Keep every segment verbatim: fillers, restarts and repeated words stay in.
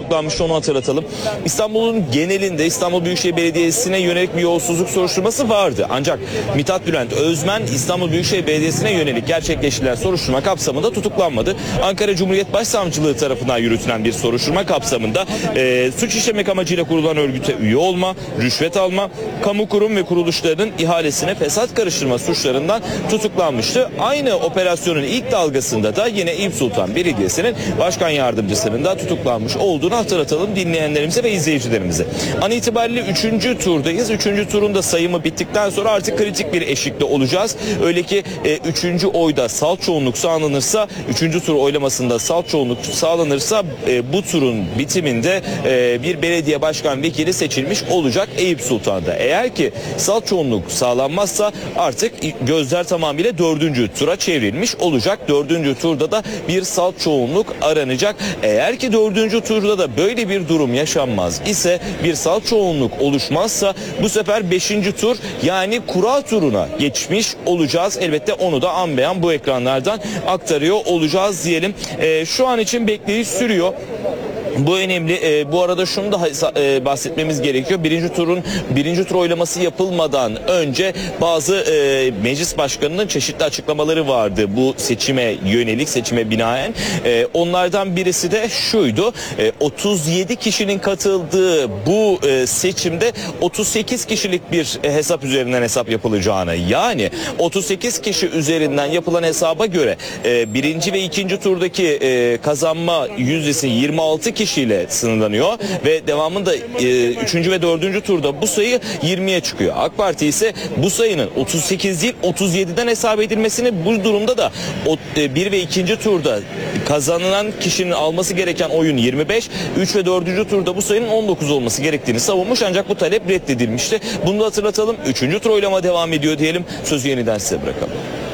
tutuklanmıştı, onu hatırlatalım. İstanbul'un genelinde İstanbul Büyükşehir Belediyesi'ne yönelik bir yolsuzluk soruşturması vardı. Ancak Mithat Bülent Özmen İstanbul Büyükşehir Belediyesi'ne yönelik gerçekleştirilen soruşturma kapsamında tutuklanmadı. Ankara Cumhuriyet Başsavcılığı tarafından yürütülen bir soruşturma kapsamında e, suç işlemek amacıyla kurulan örgüte üye olma, rüşvet alma, kamu kurum ve kuruluşlarının ihalesine fesat karıştırma suçlarından tutuklanmıştı. Aynı operasyonun ilk dalgasında da yine Eyüp Sultan Belediyesi'nin başkan yardımcısının da tutuklanmış olduğunu hatırlatalım dinleyenlerimize ve izleyicilerimize. An itibariyle üçüncü turdayız. üçüncü turun da sayımı bittikten sonra artık kritik bir eşikte olacağız. Öyle ki üçüncü oyda salt çoğunluk sağlanırsa, üçüncü tur oylamasında salt çoğunluk sağlanırsa e, bu turun bitiminde e, bir belediye başkan vekili seçilmiş olacak Eyüp Sultan'da. Eğer ki salt çoğunluk sağlanmazsa artık gözler tamamıyla dördüncü tura çevrilmiş olacak. Dördüncü turda da bir salt çoğunluk aranacak. Eğer ki dördüncü turda da böyle bir durum yaşanmaz ise, bir salt çoğunluk oluşmazsa bu sefer beşinci tur yani kura turuna geçmiş olacağız. Elbette onu da an beyan bu ekranlardan aktarıyor olacağız diyelim. E, şu an için bekleyiş sürüyor. Bu önemli. E, bu arada şunu da e, bahsetmemiz gerekiyor. Birinci turun birinci tur oylaması yapılmadan önce bazı e, meclis başkanının çeşitli açıklamaları vardı bu seçime yönelik, seçime binaen. E, onlardan birisi de şuydu. E, otuz yedi kişinin katıldığı bu e, seçimde otuz sekiz kişilik bir e, hesap üzerinden hesap yapılacağını, yani otuz sekiz kişi üzerinden yapılan hesaba göre e, birinci ve ikinci turdaki e, kazanma yüzdesi yirmi altı kişiyle sınırlanıyor ve devamında e, üçüncü ve dördüncü turda bu sayı yirmiye çıkıyor. AK Parti ise bu sayının otuz sekiz değil otuz yediden hesap edilmesini, bu durumda da o, e, bir ve ikinci turda kazanılan kişinin alması gereken oyun yirmi beş, üç ve dördüncü turda bu sayının on dokuz olması gerektiğini savunmuş, ancak bu talep reddedilmişti. Bunu da hatırlatalım. Üçüncü tur oylama devam ediyor diyelim. Sözü yeniden size bırakalım.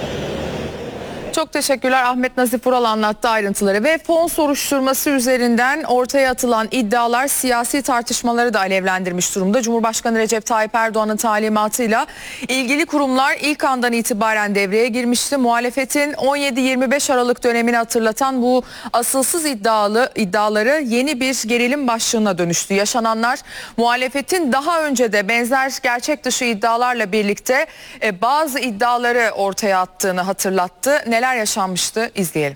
Çok teşekkürler. Ahmet Nazif Vural anlattı ayrıntıları ve fon soruşturması üzerinden ortaya atılan iddialar siyasi tartışmaları da alevlendirmiş durumda. Cumhurbaşkanı Recep Tayyip Erdoğan'ın talimatıyla ilgili kurumlar ilk andan itibaren devreye girmişti. Muhalefetin on yedi yirmi beş Aralık dönemini hatırlatan bu asılsız iddialı iddiaları yeni bir gerilim başlığına dönüştü. Yaşananlar muhalefetin daha önce de benzer gerçek dışı iddialarla birlikte bazı iddiaları ortaya attığını hatırlattı. Neler yaşanmıştı izleyelim.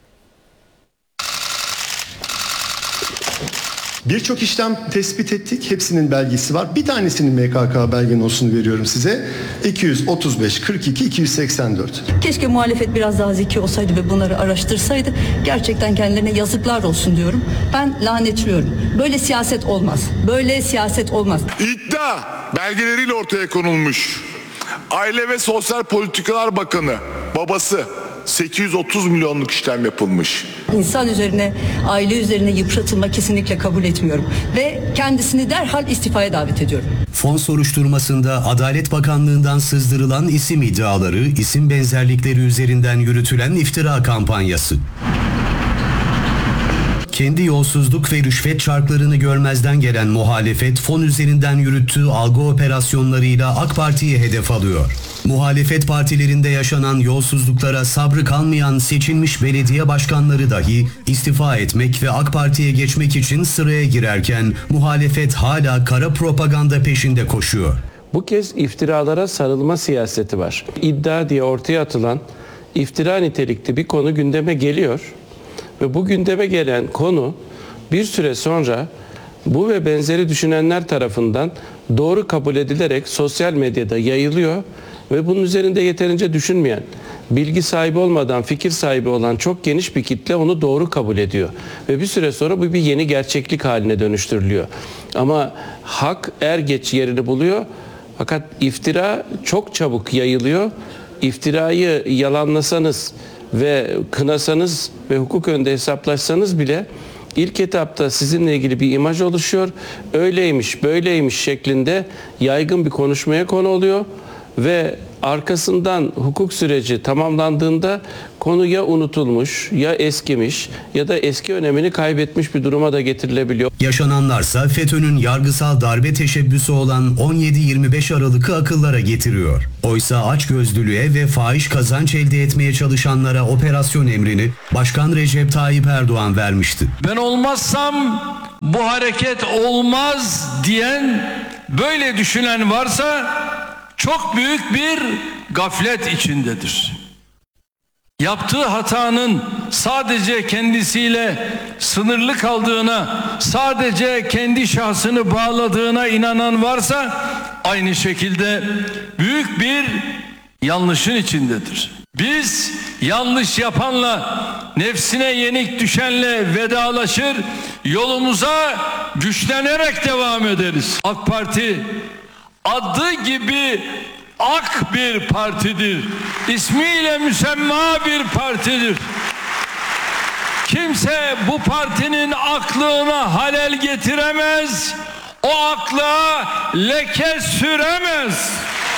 Birçok işlem tespit ettik. Hepsinin belgesi var. Bir tanesinin M K K belge nosunu veriyorum size. iki yüz otuz beş kırk iki iki yüz seksen dört. Keşke muhalefet biraz daha zeki olsaydı ve bunları araştırsaydı. Gerçekten kendilerine yazıklar olsun diyorum. Ben lanetliyorum. Böyle siyaset olmaz. Böyle siyaset olmaz. İddia belgeleriyle ortaya konulmuş. Aile ve Sosyal Politikalar Bakanı babası sekiz yüz otuz milyonluk işlem yapılmış. İnsan üzerine, aile üzerine yıpratılma kesinlikle kabul etmiyorum ve kendisini derhal istifaya davet ediyorum. Fon soruşturmasında Adalet Bakanlığı'ndan sızdırılan isim iddiaları, isim benzerlikleri üzerinden yürütülen iftira kampanyası. Kendi yolsuzluk ve rüşvet çarklarını görmezden gelen muhalefet fon üzerinden yürüttüğü algı operasyonlarıyla AK Parti'yi hedef alıyor. Muhalefet partilerinde yaşanan yolsuzluklara sabrı kalmayan seçilmiş belediye başkanları dahi istifa etmek ve AK Parti'ye geçmek için sıraya girerken muhalefet hala kara propaganda peşinde koşuyor. Bu kez iftiralara sarılma siyaseti var. İddia diye ortaya atılan iftira nitelikli bir konu gündeme geliyor. Ve bu gündeme gelen konu bir süre sonra bu ve benzeri düşünenler tarafından doğru kabul edilerek sosyal medyada yayılıyor ve bunun üzerinde yeterince düşünmeyen, bilgi sahibi olmadan fikir sahibi olan çok geniş bir kitle onu doğru kabul ediyor. Ve bir süre sonra bu bir yeni gerçeklik haline dönüştürülüyor. Ama hak er geç yerini buluyor, fakat iftira çok çabuk yayılıyor. İftirayı yalanlasanız ve kınasanız ve hukuk önünde hesaplaşsanız bile ilk etapta sizinle ilgili bir imaj oluşuyor. Öyleymiş, böyleymiş şeklinde yaygın bir konuşmaya konu oluyor ve arkasından hukuk süreci tamamlandığında konu ya unutulmuş, ya eskimiş ya da eski önemini kaybetmiş bir duruma da getirilebiliyor. Yaşananlarsa FETÖ'nün yargısal darbe teşebbüsü olan on yedi yirmi beş Aralık'ı akıllara getiriyor. Oysa açgözlülüğe ve fahiş kazanç elde etmeye çalışanlara operasyon emrini Başkan Recep Tayyip Erdoğan vermişti. Ben olmazsam bu hareket olmaz diyen, böyle düşünen varsa çok büyük bir gaflet içindedir. Yaptığı hatanın sadece kendisiyle sınırlı kaldığına, sadece kendi şahsını bağladığına inanan varsa aynı şekilde büyük bir yanlışın içindedir. Biz yanlış yapanla, nefsine yenik düşenle vedalaşır, yolumuza güçlenerek devam ederiz. AK Parti adı gibi ak bir partidir. İsmiyle müsemma bir partidir. Kimse bu partinin aklına halel getiremez, o akla leke süremez.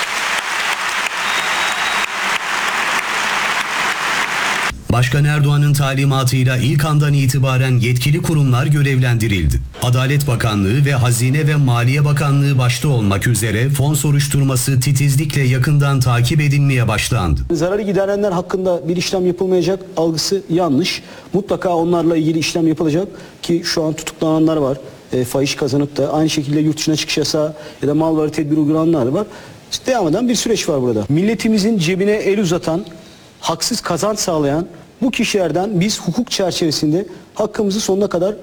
Başkan Erdoğan'ın talimatıyla ilk andan itibaren yetkili kurumlar görevlendirildi. Adalet Bakanlığı ve Hazine ve Maliye Bakanlığı başta olmak üzere fon soruşturması titizlikle yakından takip edilmeye başlandı. Zararı giderenler hakkında bir işlem yapılmayacak algısı yanlış. Mutlaka onlarla ilgili işlem yapılacak ki şu an tutuklananlar var. E, fahiş kazanıp da aynı şekilde yurt dışına çıkış yasağı ya da mal varı tedbiri uygulananlar var. Devam eden bir süreç var burada. Milletimizin cebine el uzatan, haksız kazanç sağlayan bu kişilerden biz hukuk çerçevesinde hakkımızı sonuna kadar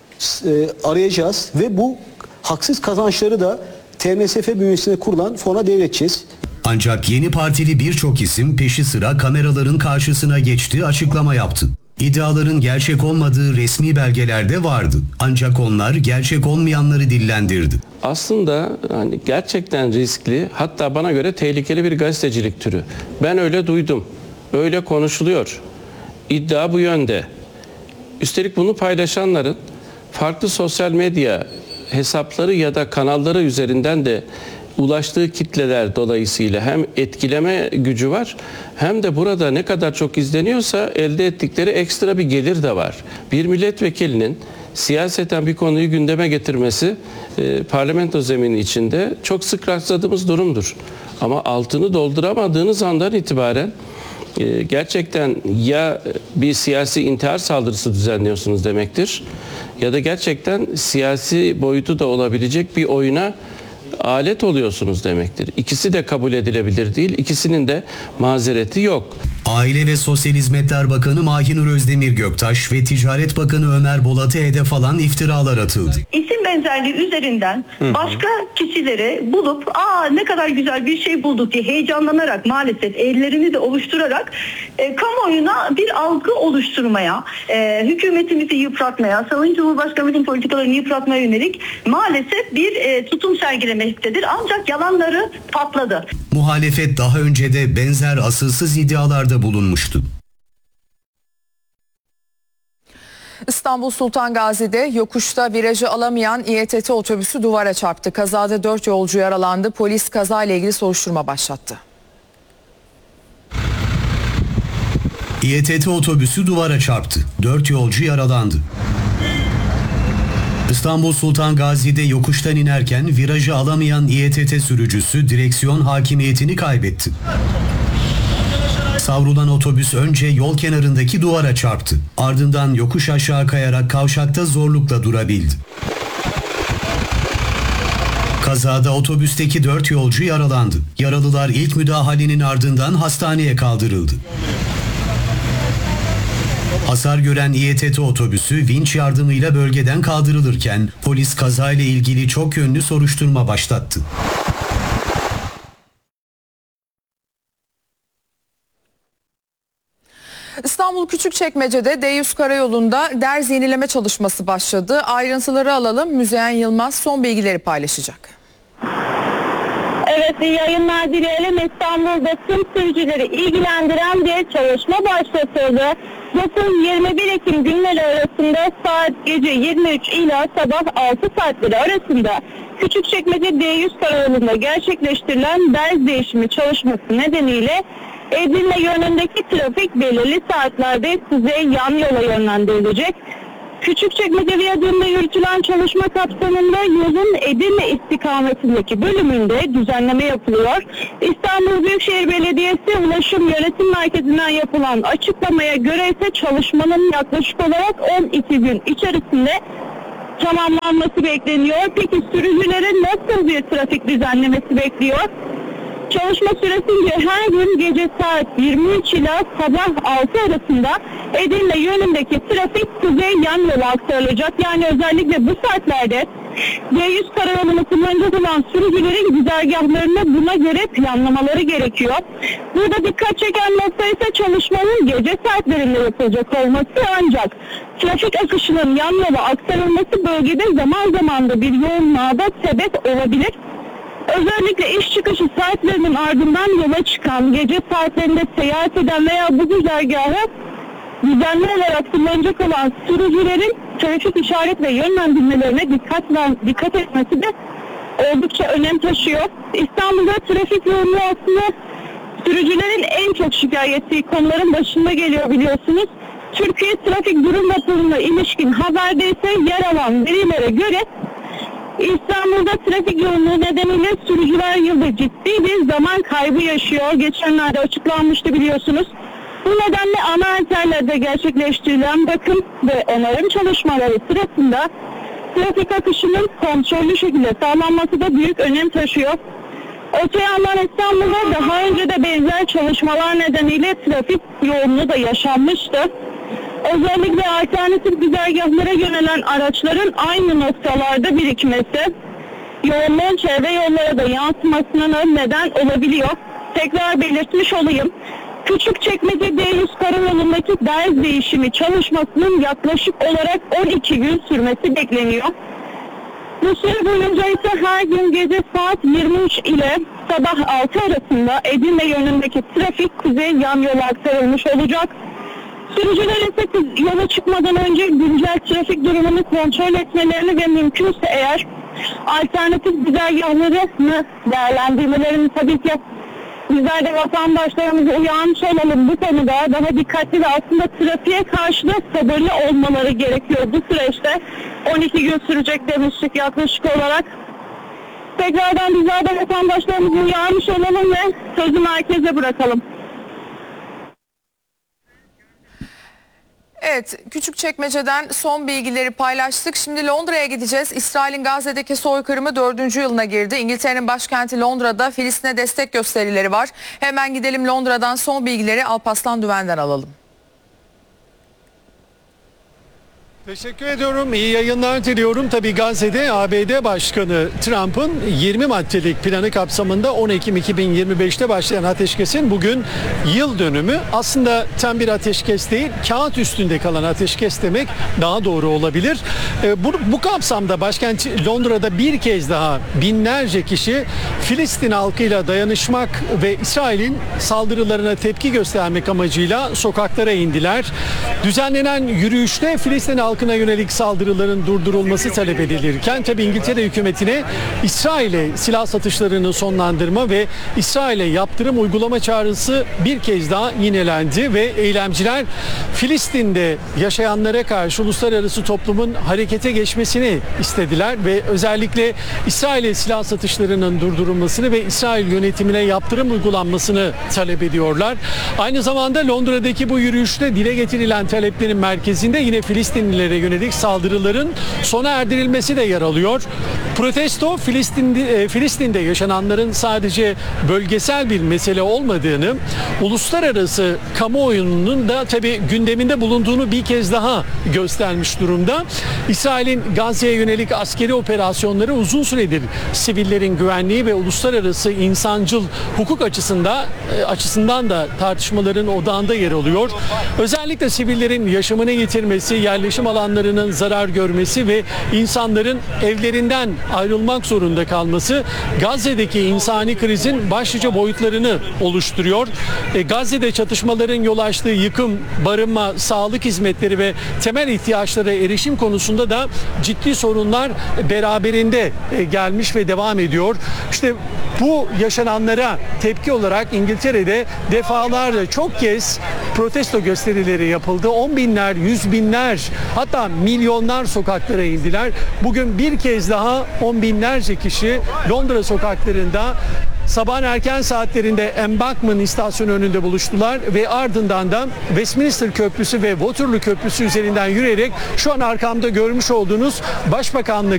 e, arayacağız ve bu haksız kazançları da T M S F bünyesinde kurulan fona devredeceğiz. Ancak yeni partili birçok isim peşi sıra kameraların karşısına geçti, açıklama yaptı. İddiaların gerçek olmadığı resmi belgelerde vardı. Ancak onlar gerçek olmayanları dillendirdi. Aslında hani gerçekten riskli, hatta bana göre tehlikeli bir gazetecilik türü. Ben öyle duydum. Öyle konuşuluyor. İddia bu yönde. Üstelik bunu paylaşanların farklı sosyal medya hesapları ya da kanalları üzerinden de ulaştığı kitleler dolayısıyla hem etkileme gücü var, hem de burada ne kadar çok izleniyorsa elde ettikleri ekstra bir gelir de var. Bir milletvekilinin siyaseten bir konuyu gündeme getirmesi e, parlamento zemini içinde çok sık rastladığımız durumdur. Ama altını dolduramadığınız andan itibaren e, gerçekten ya bir siyasi intihar saldırısı düzenliyorsunuz demektir, ya da gerçekten siyasi boyutu da olabilecek bir oyuna alet oluyorsunuz demektir. İkisi de kabul edilebilir değil, ikisinin de mazereti yok. Aile ve Sosyal Hizmetler Bakanı Mahinur Özdemir Göktaş ve Ticaret Bakanı Ömer Bolat'a hedef alan iftiralar atıldı. İsim benzerliği üzerinden başka kişileri bulup aa ne kadar güzel bir şey bulduk diye heyecanlanarak, maalesef ellerini de ovuşturarak e, kamuoyuna bir algı oluşturmaya, e, hükümetimizi yıpratmaya, Sayın Cumhurbaşkanı'nın politikalarını yıpratmaya yönelik maalesef bir e, tutum sergilemektedir. Ancak yalanları patladı. Muhalefet daha önce de benzer asılsız iddialarda bulunmuştu. İstanbul Sultan Gazi'de yokuşta virajı alamayan İETT otobüsü duvara çarptı. Kazada dört yolcu yaralandı. Polis kazayla ilgili soruşturma başlattı. İETT otobüsü duvara çarptı. dört yolcu yaralandı. İstanbul Sultan Gazi'de yokuştan inerken virajı alamayan İETT sürücüsü direksiyon hakimiyetini kaybetti. Savrulan otobüs önce yol kenarındaki duvara çarptı. Ardından yokuş aşağı kayarak kavşakta zorlukla durabildi. Kazada otobüsteki dört yolcu yaralandı. Yaralılar ilk müdahalenin ardından hastaneye kaldırıldı. Hasar gören İETT otobüsü vinç yardımıyla bölgeden kaldırılırken polis kazayla ilgili çok yönlü soruşturma başlattı. İstanbul Küçükçekmece'de D yüz Karayolu'nda derz yenileme çalışması başladı. Ayrıntıları alalım. Müzeyyen Yılmaz son bilgileri paylaşacak. Evet, iyi yayınlar dileyelim. İstanbul'da tüm sürücüleri ilgilendiren bir çalışma başlatıldı. dokuz yirmi bir Ekim günleri arasında saat gece yirmi üç ila sabah altı saatleri arasında Küçükçekmece D yüz Karayolu'nda gerçekleştirilen derz değişimi çalışması nedeniyle Edirne yönündeki trafik belirli saatlerde kuzey yan yola yönlendirilecek. Küçükçekmece Viyadüğü'nde yürütülen çalışma kapsamında yolun Edirne istikametindeki bölümünde düzenleme yapılıyor. İstanbul Büyükşehir Belediyesi Ulaşım Yönetim Merkezi'nden yapılan açıklamaya göre ise çalışmanın yaklaşık olarak on iki gün içerisinde tamamlanması bekleniyor. Peki sürücülerin nasıl bir trafik düzenlemesi bekliyor? Çalışma süresince her gün gece saat yirmi üç ila sabah altı arasında Edirne yönündeki trafik kuzey yan yola aktarılacak. Yani özellikle bu saatlerde D yüz karayolunu kullanacak olan sürücülerin güzergahlarını buna göre planlamaları gerekiyor. Burada dikkat çeken nokta ise çalışmanın gece saatlerinde yapılacak olması, ancak trafik akışının yan yola aktarılması bölgede zaman zaman da bir yoğunluğa da sebep olabilir. Özellikle iş çıkışı saatlerinin ardından yola çıkan, gece saatlerinde seyahat eden veya bu güzergahı düzenli olarak kullanacak olan sürücülerin trafik işaret ve yönlendirmelerine dikkat, dikkat etmesi de oldukça önem taşıyor. İstanbul'da trafik yoğunluğu aslında sürücülerin en çok şikayet ettiği konuların başında geliyor biliyorsunuz. Türkiye Trafik Durum Raporu'na ilişkin haberde ise yer alan verilere göre İstanbul'da trafik yoğunluğu nedeniyle sürücüler yılda ciddi bir zaman kaybı yaşıyor. Geçenlerde açıklanmıştı biliyorsunuz. Bu nedenle ana arterlerde gerçekleştirilen bakım ve onarım çalışmaları sırasında trafik akışının kontrollü şekilde sağlanması da büyük önem taşıyor. Öte yandan İstanbul'da daha önce de benzer çalışmalar nedeniyle trafik yoğunluğu da yaşanmıştı. Özellikle alternatif güzergahlara yönelen araçların aynı noktalarda birikmesi, yoğunluğun çevre yollara da yansımasına neden olabiliyor. Tekrar belirtmiş olayım. Küçükçekmece D yüz karayolundaki derz değişimi çalışmasının yaklaşık olarak on iki gün sürmesi bekleniyor. Bu süre boyunca ise her gün gece saat yirmi üç ile sabah altı arasında Edirne yönündeki trafik kuzey yan yola aktarılmış olacak. Sürücüler ise yola çıkmadan önce güncel trafik durumunu kontrol etmelerini ve mümkünse eğer alternatif güzergahlarını değerlendirmelerini, tabii ki bizler de vatandaşlarımızı uyarmış olalım bu konuda, daha dikkatli ve aslında trafiğe karşı da sabırlı olmaları gerekiyor bu süreçte. on iki gün sürecek demiştik yaklaşık olarak. Tekrardan bizler de vatandaşlarımızı uyarmış olalım ve sözü merkeze bırakalım. Evet, Küçükçekmece'den son bilgileri paylaştık. Şimdi Londra'ya gideceğiz. İsrail'in Gazze'deki soykırımı dördüncü yılına girdi. İngiltere'nin başkenti Londra'da Filistin'e destek gösterileri var. Hemen gidelim Londra'dan son bilgileri Alparslan Düven'den alalım. Teşekkür ediyorum. İyi yayınlar diliyorum. Tabii Gazze'de A B D Başkanı Trump'ın yirmi maddelik planı kapsamında on Ekim iki bin yirmi beşte başlayan ateşkesin bugün yıl dönümü. Aslında tam bir ateşkes değil, kağıt üstünde kalan ateşkes demek daha doğru olabilir. Bu, bu kapsamda başkent Londra'da bir kez daha binlerce kişi Filistin halkıyla dayanışmak ve İsrail'in saldırılarına tepki göstermek amacıyla sokaklara indiler. Düzenlenen yürüyüşte Filistin halkına yönelik saldırıların durdurulması talep edilirken tabii İngiltere hükümetine İsrail'e silah satışlarını sonlandırma ve İsrail'e yaptırım uygulama çağrısı bir kez daha yinelendi ve eylemciler Filistin'de yaşayanlara karşı uluslararası toplumun harekete geçmesini istediler ve özellikle İsrail'e silah satışlarının durdurulmasını ve İsrail yönetimine yaptırım uygulanmasını talep ediyorlar. Aynı zamanda Londra'daki bu yürüyüşte dile getirilen taleplerin merkezinde yine Filistinlilere yönelik saldırıların sona erdirilmesi de yer alıyor. Protesto Filistin'de, Filistin'de yaşananların sadece bölgesel bir mesele olmadığını, uluslararası kamuoyunun da tabii gündeminde bulunduğunu bir kez daha göstermiş durumda. İsrail'in Gazze'ye yönelik askeri operasyonları uzun süredir sivillerin güvenliği ve uluslararası insancıl hukuk açısından açısından da tartışmaların odağında yer alıyor. Özellikle sivillerin yaşamını yitirmesi, yerleşim alanlarının zarar görmesi ve insanların evlerinden ayrılmak zorunda kalması Gazze'deki insani krizin başlıca boyutlarını oluşturuyor. E, Gazze'de çatışmaların yol açtığı yıkım, barınma, sağlık hizmetleri ve temel ihtiyaçlara erişim konusunda da ciddi sorunlar beraberinde e, gelmiş ve devam ediyor. İşte bu yaşananlara tepki olarak İngiltere'de defalarca çok kez protesto gösterileri yapıldı. On binler, yüz binler, hatta milyonlar sokaklara indiler. Bugün bir kez daha on binlerce kişi Londra sokaklarında sabahın erken saatlerinde Embankment istasyonu önünde buluştular ve ardından da Westminster Köprüsü ve Waterloo Köprüsü üzerinden yürüyerek şu an arkamda görmüş olduğunuz Başbakanlık